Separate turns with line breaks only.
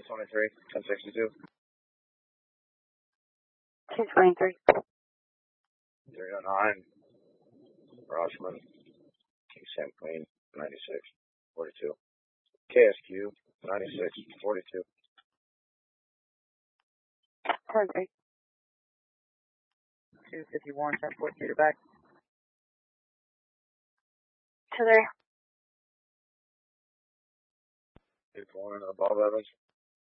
223, 1062.
223.
309, Rossman, Sam Queen, 96, 42. KSQ, 96, 42.
10-3. 251, 1042 to back. 2-3.
2-4, above Evans.